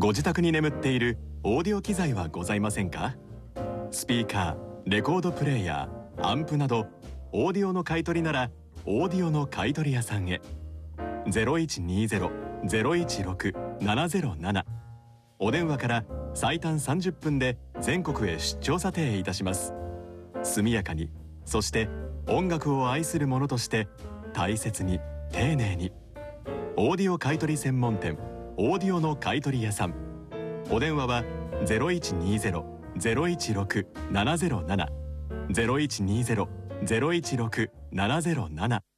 ご自宅に眠っているオーディオ機材はございませんか？スピーカー、レコードプレーヤー、アンプなどオーディオの買い取りならオーディオの買い取り屋さんへ。0120-016-707。お電話から最短30分で全国へ出張査定いたします。速やかに、そして音楽を愛する者として大切に丁寧に。オーディオ買取専門店オーディオの買取屋さん。お電話は0120-016-707 0120-016-707